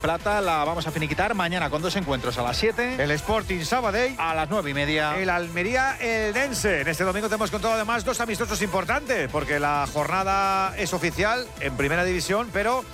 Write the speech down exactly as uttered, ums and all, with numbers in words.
Plata la vamos a finiquitar mañana con dos encuentros a las siete. El Sporting Sabadell. A las nueve y media. El Almería Eldense. En este domingo tenemos contado además dos amistosos importantes, porque la jornada es oficial en primera división, pero